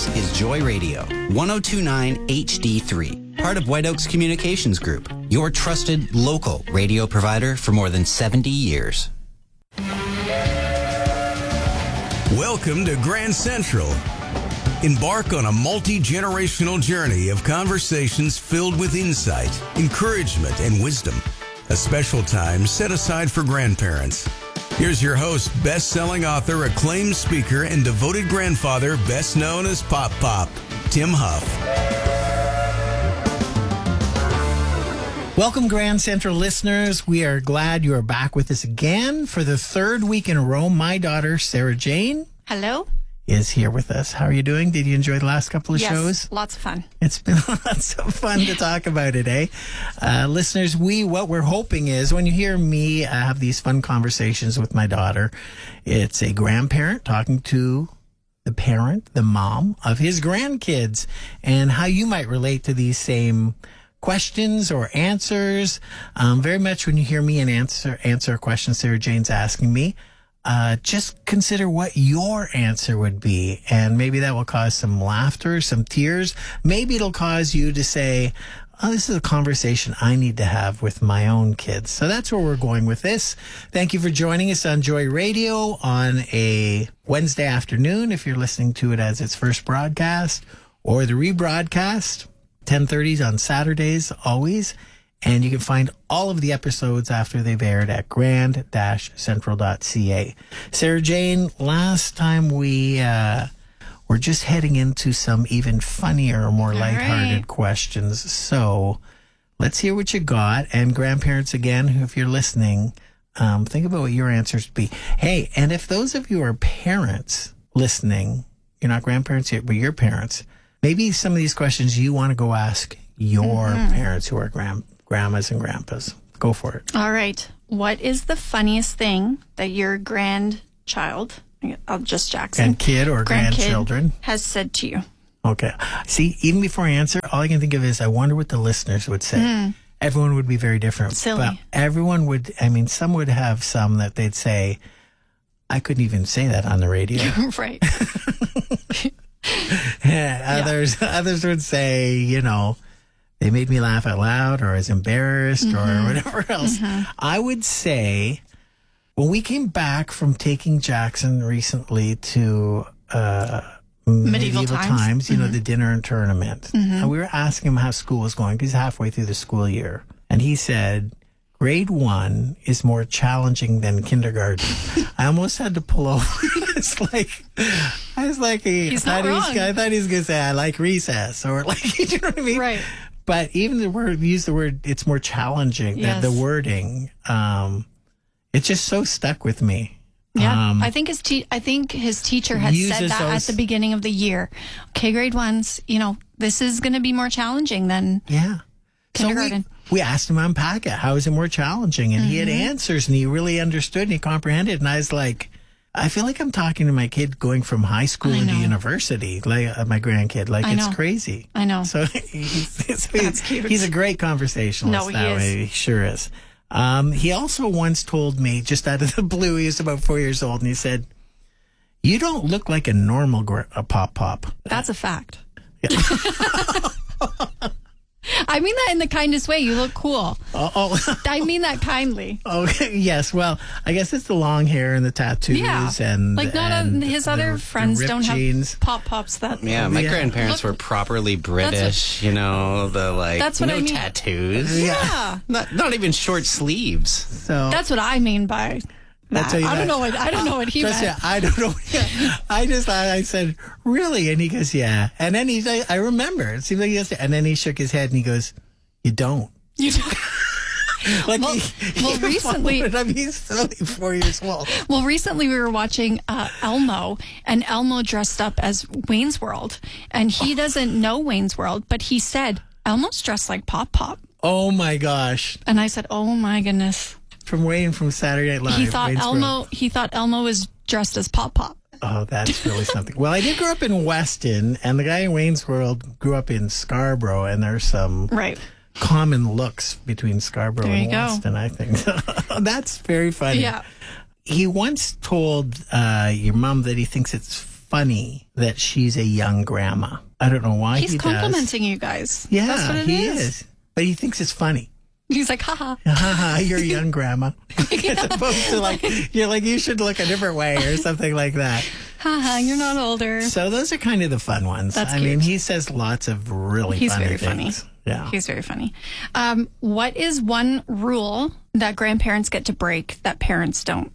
This is Joy Radio, 1029 HD3, part of White Oaks Communications Group, your trusted local radio provider for more than 70 years. Welcome to Grand Central. Embark on a multi-generational journey of conversations filled with insight, encouragement, and wisdom. A special time set aside for grandparents. Here's your host, best-selling author, acclaimed speaker, and devoted grandfather, best known as Pop Pop, Tim Huff. Welcome, Grand Central listeners. We are glad you are back with us again for the third week in a row. My daughter, Sarah Jane. Hello. Is here with us. How are you doing? Did you enjoy the last couple of shows? Yes, lots of fun. It's been lots of fun to talk about it, eh? Listeners, what we're hoping is when you hear me have these fun conversations with my daughter, it's a grandparent talking to the parent, the mom of his grandkids, and how you might relate to these same questions or answers. Very much when you hear me and answer a question Sarah Jane's asking me, just consider what your answer would be. And maybe that will cause some laughter, some tears. Maybe it'll cause you to say, oh, this is a conversation I need to have with my own kids. So that's where we're going with this. Thank you for joining us on Joy Radio on a Wednesday afternoon, if you're listening to it as its first broadcast, or the rebroadcast, 10:30s on Saturdays, always. And you can find all of the episodes after they've aired at grand-central.ca. Sarah Jane, last time we were just heading into some even funnier, more lighthearted questions. So let's hear what you got. And grandparents, again, if you're listening, think about what your answers would be. Hey, and if those of you are parents listening, you're not grandparents yet, but you're parents, maybe some of these questions you want to go ask your parents who are grandmas and grandpas. Go for it. All right. What is the funniest thing that your grandchild, just Jackson, and kid or grandchildren, has said to you? Okay. See, even before I answer, all I can think of is I wonder what the listeners would say. Everyone would be very different. Silly. But everyone would, some would have some that they'd say, I couldn't even say that on the radio. Right. Others would say, they made me laugh out loud, or I was embarrassed, or whatever else. I would say, when we came back from taking Jackson recently to medieval times, the dinner and tournament, and we were asking him how school was going, because he's halfway through the school year. And he said, grade 1 is more challenging than kindergarten. I almost had to pull over. I was like, he's not wrong. I thought he was going to say, I like recess, or you know what I mean? Right. But even the word, it's more challenging. Yes. The wording, it's just so stuck with me. Yeah, I think his teacher had said that at the beginning of the year. Okay, grade 1s, this is going to be more challenging than kindergarten. So we asked him to unpack it. How is it more challenging? And he had answers, and he really understood, and he comprehended. And I was like, I feel like I'm talking to my kid going from high school into university, like my grandkid. It's crazy. I know. So he's a great conversationalist. No, he is. He sure is. He also once told me, just out of the blue, he was about 4 years old, and he said, you don't look like a normal pop. That's a fact. Yeah. I mean that in the kindest way. You look cool. I mean that kindly. Okay, yes. Well, I guess it's the long hair and the tattoos. Yeah. And his other friends don't jeans. have pop-pops that... Yeah, my grandparents were properly British, that's what I mean. Tattoos. Yeah. Not even short sleeves. So that's what I mean by... I don't know what he meant. Yeah, I don't know. I said, really? And he goes, yeah. And then I remember. It seems like yesterday. And then he shook his head and he goes, you don't. You don't. Recently, he's only 4 years old. Well, recently we were watching Elmo, and Elmo dressed up as Wayne's World, and he doesn't know Wayne's World, but he said Elmo's dressed like Pop. Oh my gosh! And I said, oh my goodness. From Wayne from Saturday Night Live. He thought Elmo was dressed as Pop. Oh, that's really something. Well, I did grow up in Weston, and the guy in Wayne's World grew up in Scarborough, and there's some common looks between Scarborough and Weston, I think. That's very funny. Yeah. He once told your mom that he thinks it's funny that she's a young grandma. I don't know why he's complimenting you guys. Yeah, that's what it is. But he thinks it's funny. He's like, haha. Haha, you're a young grandma. As opposed to like, you're like, you should look a different way or something like that. Haha, you're not older. So those are kind of the fun ones. That's I cute. mean, he says lots of really He's funny very things. funny. Yeah. He's very funny. What is one rule that grandparents get to break that parents don't?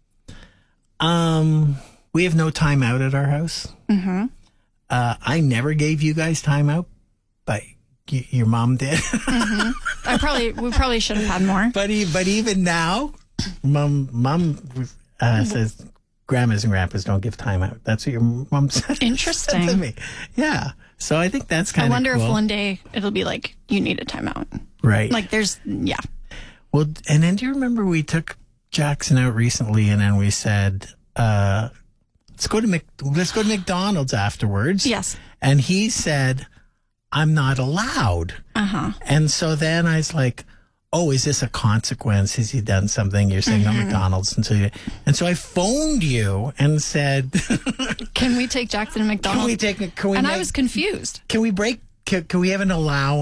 We have no time out at our house. Mm-hmm. I never gave you guys time out, but your mom did. Mm-hmm. We probably should have had more. But even now, mom says grandmas and grandpas don't give time out. That's what your mom said. Interesting. To me. Yeah. So I think that's kind of I wonder cool. if one day it'll be like, you need a timeout. Right. Like yeah. Well, and then do you remember we took Jackson out recently and then we said, let's go to McDonald's afterwards. Yes. And he said, I'm not allowed. Uh-huh. And so then I was like, oh, is this a consequence? Has he done something? You're saying no McDonald's. And so I phoned you and said, can we take Jackson to McDonald's? I was confused. Can we have an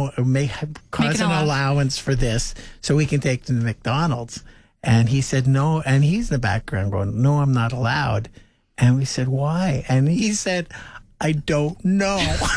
allowance for this so we can take them to McDonald's? And he said, no. And he's in the background going, no, I'm not allowed. And we said, why? And he said, I don't know.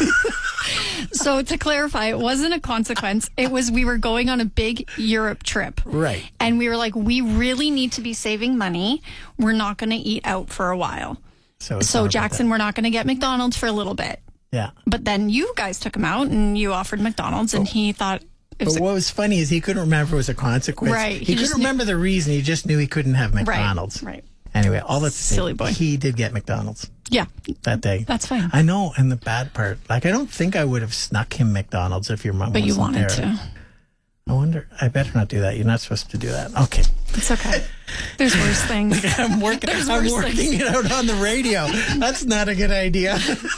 So to clarify, it wasn't a consequence. It was we were going on a big Europe trip. Right. And we were like, we really need to be saving money. We're not going to eat out for a while. So Jackson, we're not going to get McDonald's for a little bit. Yeah. But then you guys took him out and you offered McDonald's and he thought... But what was funny is he couldn't remember if it was a consequence. Right. He couldn't remember the reason. He just knew he couldn't have McDonald's. Right. Anyway, all that's silly boy. He did get McDonald's. Yeah. That day. That's fine. I know. And the bad part, like, I don't think I would have snuck him McDonald's if your mom wasn't there. But you wanted to. I wonder. I better not do that. You're not supposed to do that. Okay. It's okay. There's worse things. I'm working it out on the radio. That's not a good idea.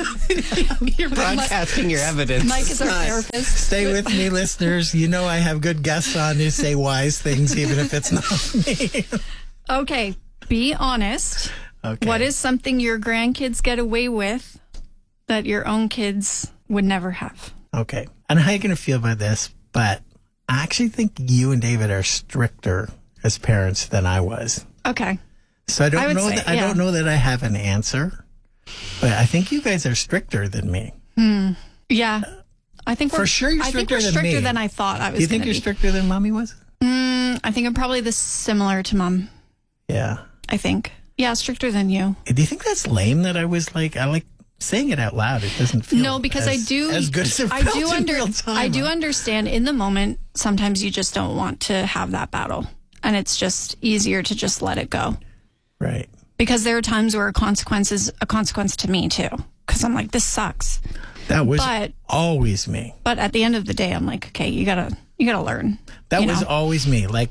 You're broadcasting your evidence. Mike is our therapist. Stay with me, listeners. You know I have good guests on who say wise things, even if it's not me. Okay. Be honest. Okay. What is something your grandkids get away with that your own kids would never have? Okay. I don't know how you're going to feel about this, but I actually think you and David are stricter as parents than I was. Okay. So I don't know that I have an answer, but I think you guys are stricter than me. Yeah. I think for sure you're stricter than me. Than I thought I was. Do you think you're stricter than Mommy was? I think I'm probably similar to Mom. Yeah. I think. Yeah, stricter than you. Do you think that's lame that I was like, I like saying it out loud? It doesn't feel no, because as good as it felt in real time. I do understand in the moment, sometimes you just don't want to have that battle. And it's just easier to just let it go. Right. Because there are times where a consequence is a consequence to me too. Because I'm like, this sucks. That was always me. But at the end of the day, I'm like, okay, you gotta learn. That was always me. Like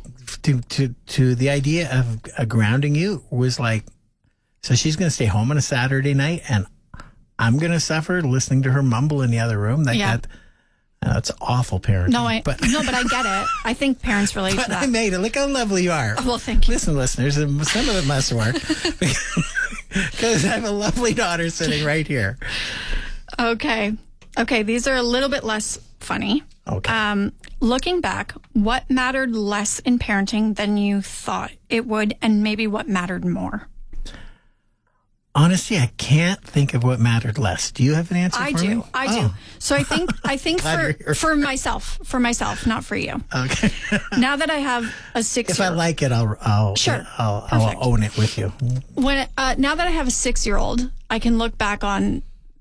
to the idea of grounding you was like, so she's going to stay home on a Saturday night and I'm going to suffer listening to her mumble in the other room. That's awful parenting. No, but I get it. I think parents relate to that. I made it. Look how lovely you are. Well, thank you. Listen, listeners, some of it must work. Because I have a lovely daughter sitting right here. Okay, these are a little bit less funny. Okay. Looking back, what mattered less in parenting than you thought it would, and maybe what mattered more? Honestly, I can't think of what mattered less. Do you have an answer for me? I do. So I think for myself, not for you. Okay. Now that I have a 6-year-old. If I like it, I'll own it with you. Now that I have a 6-year-old, I can look back on,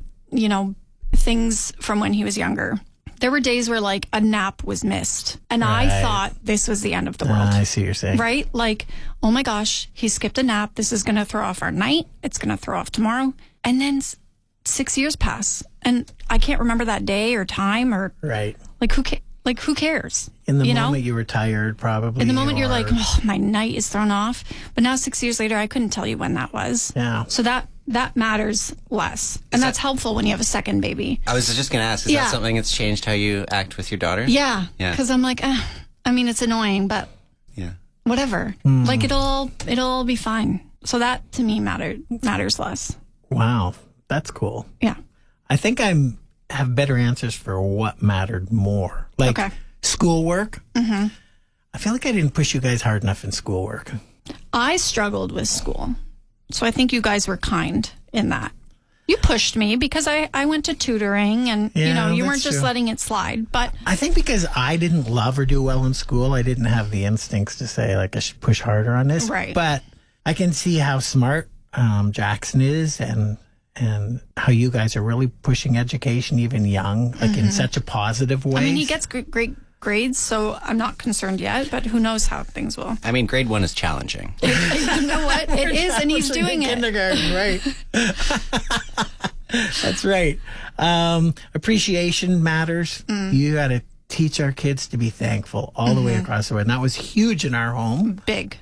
things from when he was younger. There were days where like a nap was missed and right. I thought this was the end of the world. I see what you're saying. Right? Like, oh my gosh, he skipped a nap. This is going to throw off our night. It's going to throw off tomorrow. And then 6 years pass and I can't remember that day or time or right. Who cares? In the moment you were tired, probably. In the moment you're like, oh, my night is thrown off. But now 6 years later, I couldn't tell you when that was. Yeah. So that matters less. And that's helpful when you have a second baby. I was just going to ask, is that something that's changed how you act with your daughter? Yeah. Because I'm like, it's annoying, but whatever. Mm. Like it'll be fine. So that to me matters less. Wow. That's cool. Yeah. I think I have better answers for what mattered more. Like schoolwork. Mm-hmm. I feel like I didn't push you guys hard enough in schoolwork. I struggled with school. So I think you guys were kind in that. You pushed me because I went to tutoring and, you weren't just letting it slide. But I think because I didn't love or do well in school, I didn't have the instincts to say, like, I should push harder on this. Right. But I can see how smart Jackson is and how you guys are really pushing education even young, like in such a positive way. I mean, he gets great grades, so I'm not concerned yet, but who knows how things will. I mean, grade 1 is challenging. You know what? It is, and he's doing it. Kindergarten, right. That's right. Appreciation matters. You got to teach our kids to be thankful all the way across the way. And that was huge in our home. Big.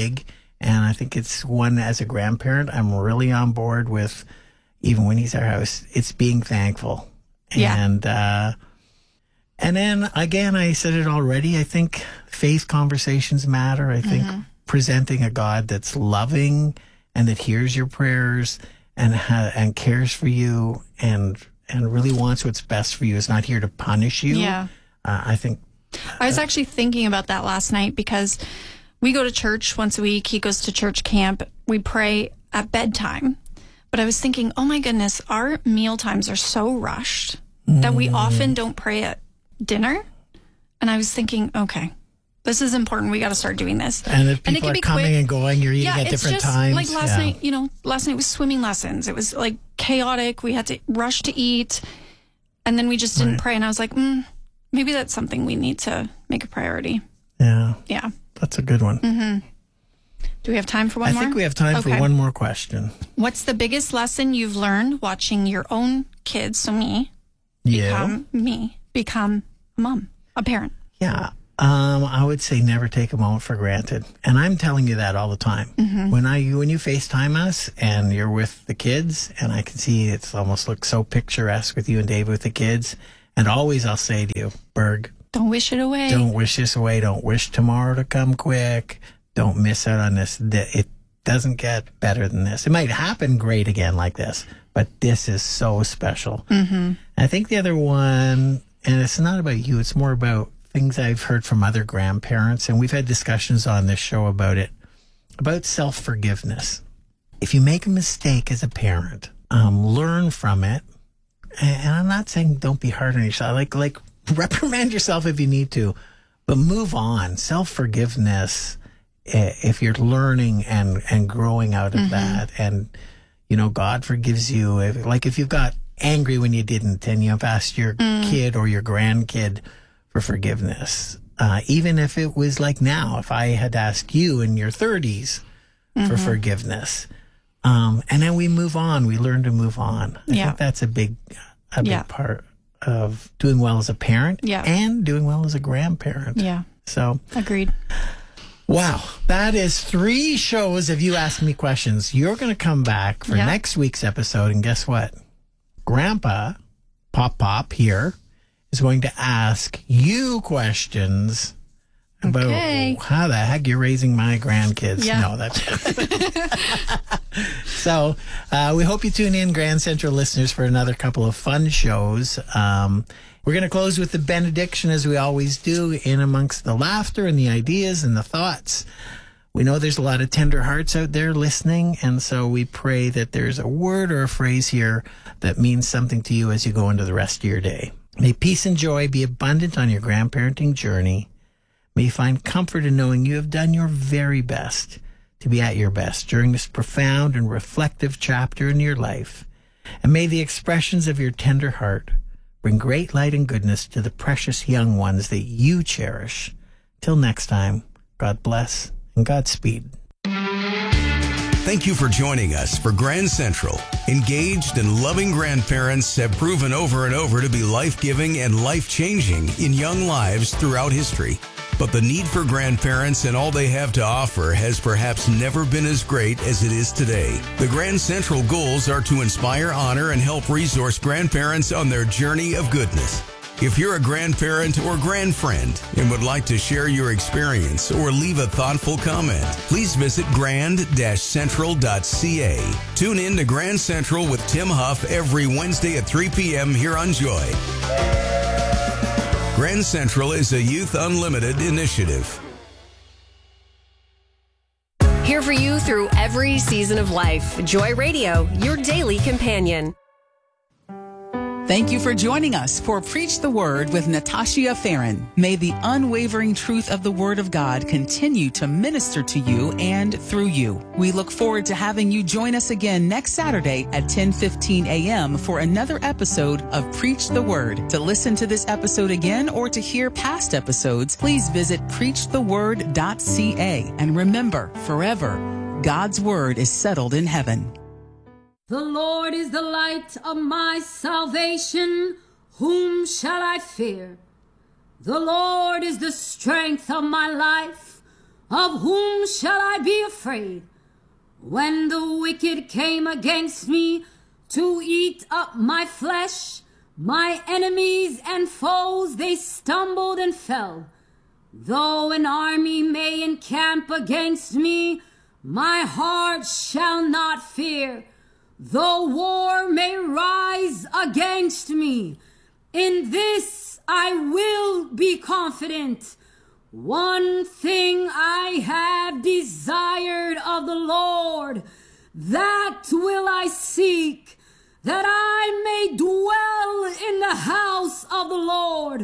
And I think it's one, as a grandparent, I'm really on board with, even when he's at our house, it's being thankful. Yeah. And then, again, I said it already, I think faith conversations matter. I think presenting a God that's loving and that hears your prayers and cares for you and really wants what's best for you, is not here to punish you. Yeah. I think... I was actually thinking about that last night because we go to church once a week. He goes to church camp. We pray at bedtime. But I was thinking, oh my goodness, our meal times are so rushed that we often don't pray at dinner. And I was thinking, okay, this is important. We got to start doing this. And if people are coming quick and going, you're eating at different times. Like last night, last night was swimming lessons. It was like chaotic. We had to rush to eat. And then we just didn't pray. And I was like, maybe that's something we need to make a priority. Yeah. Yeah. That's a good one. Mm-hmm. Do we have time for one more? I think we have time for one more question. What's the biggest lesson you've learned watching your own kids, so me, become a mom, a parent? Yeah. I would say never take a moment for granted. And I'm telling you that all the time. Mm-hmm. When you FaceTime us and you're with the kids, and I can see it's almost looks so picturesque with you and Dave with the kids. And always I'll say to you, Berg, don't wish it away. Don't wish this away. Don't wish tomorrow to come quick. Don't miss out on this. It doesn't get better than this. It might happen great again like this, but this is so special. Mm-hmm. I think the other one, and it's not about you, it's more about things I've heard from other grandparents, and we've had discussions on this show about it, about self-forgiveness. If you make a mistake as a parent, learn from it. And I'm not saying don't be hard on yourself. Like reprimand yourself if you need to, but move on. Self-forgiveness, if you're learning and growing out of that, and God forgives you. If you've got angry when you didn't, and you've asked your kid or your grandkid for forgiveness, even if it was like now, if I had asked you in your 30s for forgiveness, and then we move on, we learn to move on. I think that's a big part of doing well as a parent and doing well as a grandparent. Yeah. So agreed. Wow. That is 3 shows of you asking me questions. You're going to come back for next week's episode, and guess what? Grandpa, Pop here, is going to ask you questions about how the heck you're raising my grandkids. Yeah. No, that's So we hope you tune in, Grand Central listeners, for another couple of fun shows. We're going to close with the benediction, as we always do, in amongst the laughter and the ideas and the thoughts. We know there's a lot of tender hearts out there listening, and so we pray that there's a word or a phrase here that means something to you as you go into the rest of your day. May peace and joy be abundant on your grandparenting journey. May you find comfort in knowing you have done your very best to be at your best during this profound and reflective chapter in your life. And may the expressions of your tender heart bring great light and goodness to the precious young ones that you cherish. Till next time, God bless and Godspeed. Thank you for joining us for Grand Central. Engaged and loving grandparents have proven over and over to be life-giving and life-changing in young lives throughout history. But the need for grandparents and all they have to offer has perhaps never been as great as it is today. The Grand Central goals are to inspire, honor, and help resource grandparents on their journey of goodness. If you're a grandparent or grandfriend and would like to share your experience or leave a thoughtful comment, please visit grand-central.ca. Tune in to Grand Central with Tim Huff every Wednesday at 3 p.m. here on Joy. Grand Central is a Youth Unlimited initiative. Here for you through every season of life. Joy Radio, your daily companion. Thank you for joining us for Preach the Word with Natasha Farron. May the unwavering truth of the Word of God continue to minister to you and through you. We look forward to having you join us again next Saturday at 10:15 a.m. for another episode of Preach the Word. To listen to this episode again or to hear past episodes, please visit preachtheword.ca. And remember, forever, God's Word is settled in heaven. The Lord is the light of my salvation. Whom shall I fear? The Lord is the strength of my life. Of whom shall I be afraid? When the wicked came against me to eat up my flesh, my enemies and foes, they stumbled and fell. Though an army may encamp against me, my heart shall not fear. Though war may rise against me, in this I will be confident. One thing I have desired of the Lord, that will I seek, that I may dwell in the house of the Lord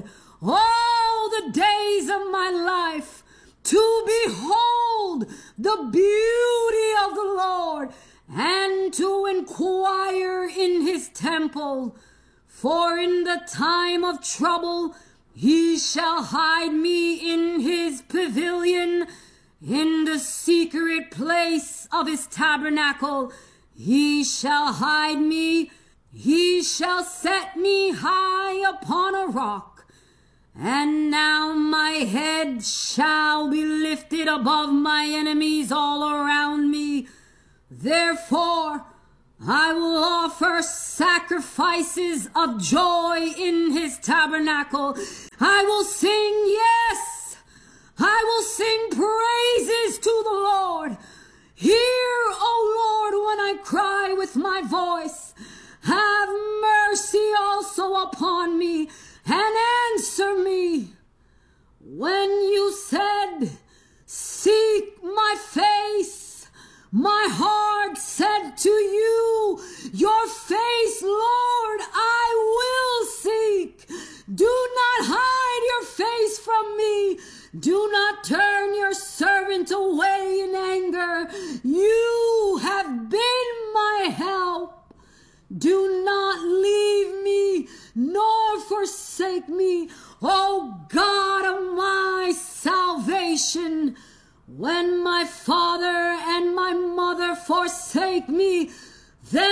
all the days of my life, to behold the beauty of the Lord, and to inquire in his temple. For in the time of trouble he shall hide me in his pavilion. In the secret place of his tabernacle he shall hide me. He shall set me high upon a rock. And now my head shall be lifted above my enemies all around me. Therefore, I will offer sacrifices of joy in his tabernacle. I will sing, yes, I will sing praises to the Lord. Hear, O Lord, when I cry with my voice. Have mercy also upon me and answer me. When you said, seek my face, my heart said to you, your face, Lord, I will seek. Do not hide your face from me. Do not turn your servant away in anger. You have been my help. Do not leave me, nor forsake me, O God of my salvation. When my father and my mother forsake me, then